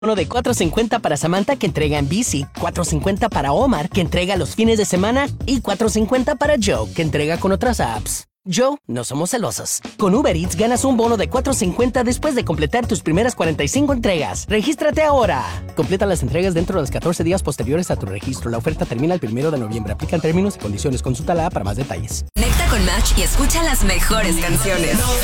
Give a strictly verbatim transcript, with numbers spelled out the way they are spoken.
Bono de cuatro cincuenta para Samantha, que entrega en bici, cuatro cincuenta para Omar, que entrega los fines de semana, y cuatro cincuenta para Joe, que entrega con otras apps. Joe, no somos celosos. Con Uber Eats ganas un bono de cuatro cincuenta después de completar tus primeras cuarenta y cinco entregas. ¡Regístrate ahora! Completa las entregas dentro de los catorce días posteriores a tu registro. La oferta termina el primero de noviembre. Aplican términos y condiciones. Consulta la app para más detalles. Conecta con Match y escucha las mejores canciones.